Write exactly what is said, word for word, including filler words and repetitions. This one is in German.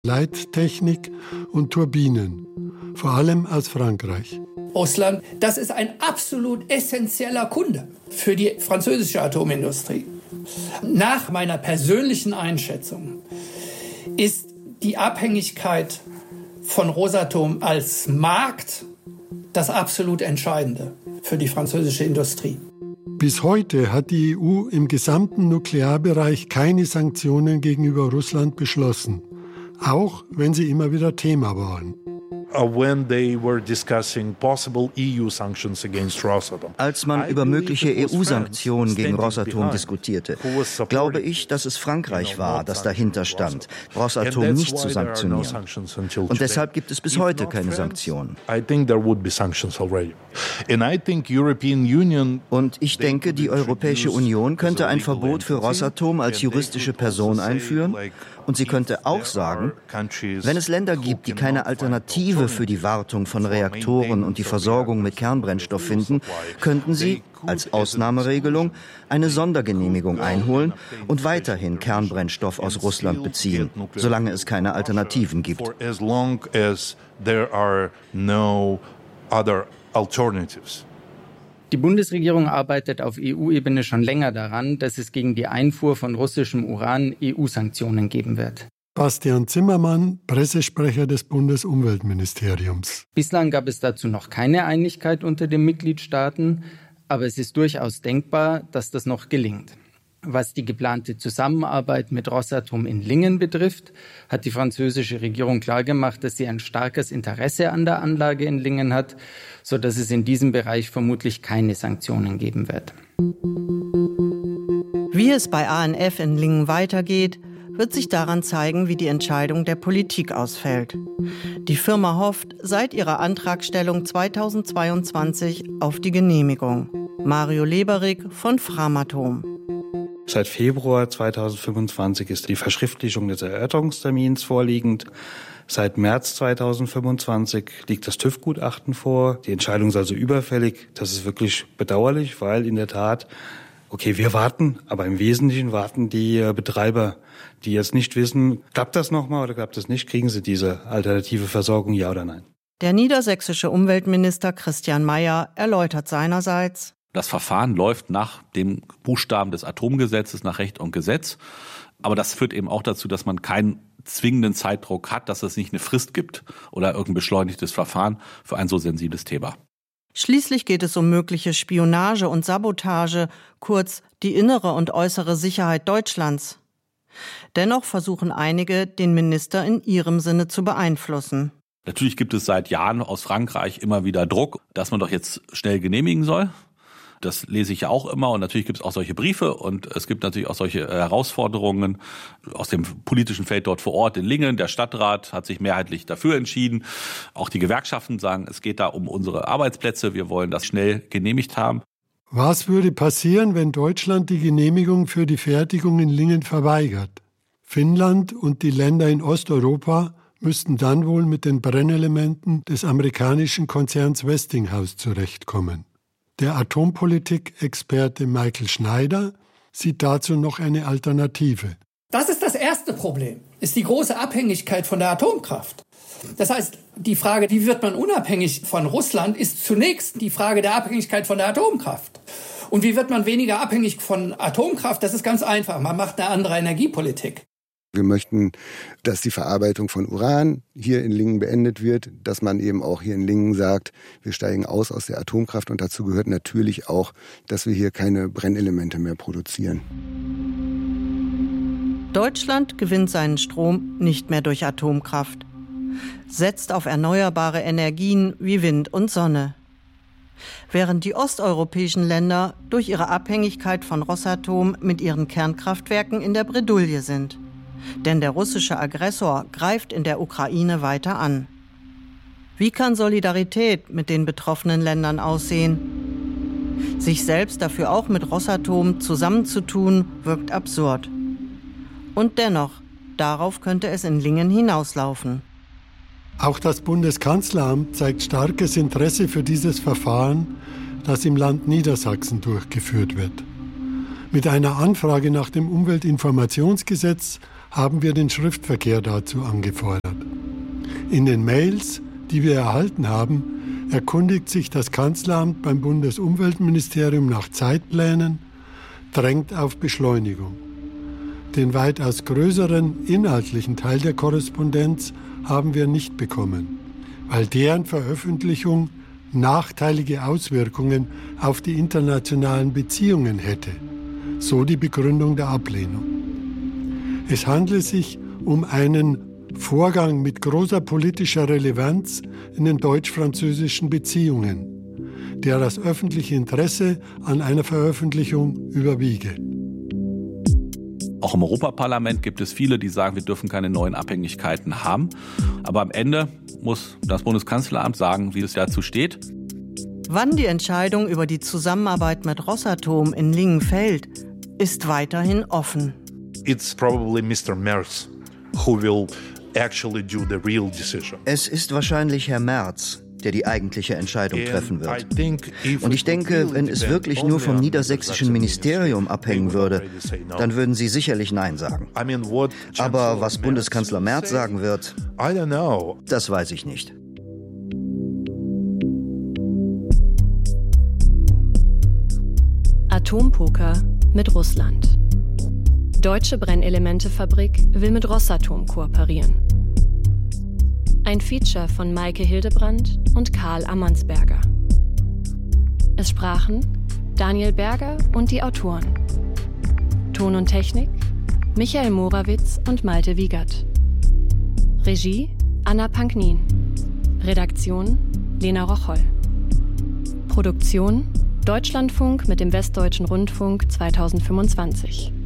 Leittechnik und Turbinen, vor allem aus Frankreich. Russland, das ist ein absolut essentieller Kunde für die französische Atomindustrie. Nach meiner persönlichen Einschätzung ist die Abhängigkeit von Rosatom als Markt das absolut Entscheidende für die französische Industrie. Bis heute hat die E U im gesamten Nuklearbereich keine Sanktionen gegenüber Russland beschlossen, auch wenn sie immer wieder Thema waren. Als man über mögliche E U-Sanktionen gegen Rosatom diskutierte, glaube ich, dass es Frankreich war, das dahinter stand, Rosatom nicht zu sanktionieren. Und deshalb gibt es bis heute keine Sanktionen. Und ich denke, die Europäische Union könnte ein Verbot für Rosatom als juristische Person einführen. Und sie könnte auch sagen, wenn es Länder gibt, die keine Alternative für die Wartung von Reaktoren und die Versorgung mit Kernbrennstoff finden, könnten sie, als Ausnahmeregelung, eine Sondergenehmigung einholen und weiterhin Kernbrennstoff aus Russland beziehen, solange es keine Alternativen gibt. Die Bundesregierung arbeitet auf E U-Ebene schon länger daran, dass es gegen die Einfuhr von russischem Uran E U-Sanktionen geben wird. Bastian Zimmermann, Pressesprecher des Bundesumweltministeriums. Bislang gab es dazu noch keine Einigkeit unter den Mitgliedstaaten, aber es ist durchaus denkbar, dass das noch gelingt. Was die geplante Zusammenarbeit mit Rosatom in Lingen betrifft, hat die französische Regierung klargemacht, dass sie ein starkes Interesse an der Anlage in Lingen hat, sodass es in diesem Bereich vermutlich keine Sanktionen geben wird. Wie es bei A N F in Lingen weitergeht, wird sich daran zeigen, wie die Entscheidung der Politik ausfällt. Die Firma hofft seit ihrer Antragstellung zweitausendzweiundzwanzig auf die Genehmigung. Mario Leberig von Framatome. Seit Februar zweitausendfünfundzwanzig ist die Verschriftlichung des Erörterungstermins vorliegend. Seit März zweitausendfünfundzwanzig liegt das TÜV-Gutachten vor. Die Entscheidung ist also überfällig. Das ist wirklich bedauerlich, weil in der Tat, okay, wir warten, aber im Wesentlichen warten die Betreiber, die jetzt nicht wissen, klappt das nochmal oder klappt das nicht, kriegen sie diese alternative Versorgung, ja oder nein. Der niedersächsische Umweltminister Christian Mayer erläutert seinerseits: Das Verfahren läuft nach dem Buchstaben des Atomgesetzes, nach Recht und Gesetz. Aber das führt eben auch dazu, dass man keinen zwingenden Zeitdruck hat, dass es nicht eine Frist gibt oder irgendein beschleunigtes Verfahren für ein so sensibles Thema. Schließlich geht es um mögliche Spionage und Sabotage, kurz die innere und äußere Sicherheit Deutschlands. Dennoch versuchen einige, den Minister in ihrem Sinne zu beeinflussen. Natürlich gibt es seit Jahren aus Frankreich immer wieder Druck, dass man doch jetzt schnell genehmigen soll. Das lese ich ja auch immer und natürlich gibt es auch solche Briefe und es gibt natürlich auch solche Herausforderungen aus dem politischen Feld dort vor Ort in Lingen. Der Stadtrat hat sich mehrheitlich dafür entschieden. Auch die Gewerkschaften sagen, es geht da um unsere Arbeitsplätze. Wir wollen das schnell genehmigt haben. Was würde passieren, wenn Deutschland die Genehmigung für die Fertigung in Lingen verweigert? Finnland und die Länder in Osteuropa müssten dann wohl mit den Brennelementen des amerikanischen Konzerns Westinghouse zurechtkommen. Der Atompolitik-Experte Michael Schneider sieht dazu noch eine Alternative. Das ist das erste Problem, ist die große Abhängigkeit von der Atomkraft. Das heißt, die Frage, wie wird man unabhängig von Russland, ist zunächst die Frage der Abhängigkeit von der Atomkraft. Und wie wird man weniger abhängig von Atomkraft? Das ist ganz einfach. Man macht eine andere Energiepolitik. Wir möchten, dass die Verarbeitung von Uran hier in Lingen beendet wird, dass man eben auch hier in Lingen sagt, wir steigen aus aus der Atomkraft und dazu gehört natürlich auch, dass wir hier keine Brennelemente mehr produzieren. Deutschland gewinnt seinen Strom nicht mehr durch Atomkraft, setzt auf erneuerbare Energien wie Wind und Sonne. Während die osteuropäischen Länder durch ihre Abhängigkeit von Rosatom mit ihren Kernkraftwerken in der Bredouille sind. Denn der russische Aggressor greift in der Ukraine weiter an. Wie kann Solidarität mit den betroffenen Ländern aussehen? Sich selbst dafür auch mit Rosatom zusammenzutun, wirkt absurd. Und dennoch, darauf könnte es in Lingen hinauslaufen. Auch das Bundeskanzleramt zeigt starkes Interesse für dieses Verfahren, das im Land Niedersachsen durchgeführt wird. Mit einer Anfrage nach dem Umweltinformationsgesetz haben wir den Schriftverkehr dazu angefordert. In den Mails, die wir erhalten haben, erkundigt sich das Kanzleramt beim Bundesumweltministerium nach Zeitplänen, drängt auf Beschleunigung. Den weitaus größeren inhaltlichen Teil der Korrespondenz haben wir nicht bekommen, weil deren Veröffentlichung nachteilige Auswirkungen auf die internationalen Beziehungen hätte, so die Begründung der Ablehnung. Es handle sich um einen Vorgang mit großer politischer Relevanz in den deutsch-französischen Beziehungen, der das öffentliche Interesse an einer Veröffentlichung überwiege. Auch im Europaparlament gibt es viele, die sagen, wir dürfen keine neuen Abhängigkeiten haben. Aber am Ende muss das Bundeskanzleramt sagen, wie es dazu steht. Wann die Entscheidung über die Zusammenarbeit mit Rosatom in Lingen fällt, ist weiterhin offen. It's probably Mister Merz who will actually do the real decision. Es ist wahrscheinlich Herr Merz, der die eigentliche Entscheidung treffen wird. Und ich denke, wenn es wirklich nur vom niedersächsischen Ministerium abhängen würde, dann würden sie sicherlich Nein sagen. Aber was Bundeskanzler Merz sagen wird, das weiß ich nicht. Atompoker mit Russland. Deutsche Brennelementefabrik will mit Rosatom kooperieren. Ein Feature von Maike Hildebrandt und Karl Ammannsberger. Es sprachen Daniel Berger und die Autoren. Ton und Technik Michael Morawitz und Malte Wiegert. Regie Anna Panknin. Redaktion Lena Rocholl. Produktion Deutschlandfunk mit dem Westdeutschen Rundfunk zweitausendfünfundzwanzig.